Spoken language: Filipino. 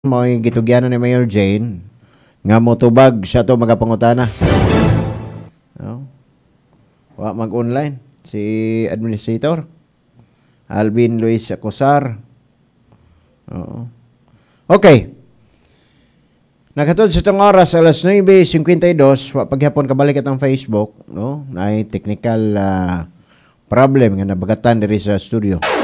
Mo gitugyanan ni Mayor Jane nga motubag siya to magapangutana. No? Wa mag-online si administrator Alvin Luis Acosar. Oo. Okay. Nakatod sa itong oras, alas 9:52, wa paghapon kabalik atang Facebook, no? Na technical problem nga nabagatan diri sa studio.